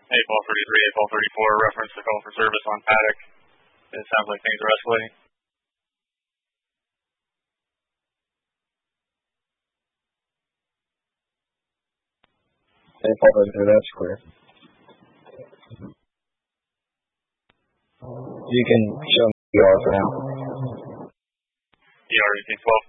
April 33, April 34, reference the call for service on Paddock. It sounds like things are escalating. April 33, that's clear. You can show me ER for now. ER 1812.